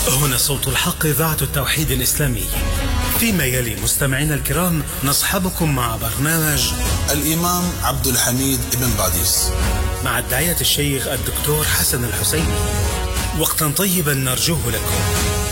هنا صوت الحق، إذاعة التوحيد الإسلامي. فيما يلي مستمعينا الكرام نصحبكم مع برنامج الإمام عبد الحميد بن باديس مع الداعية الشيخ الدكتور حسن الحسيني. وقتا طيبا نرجوه لكم.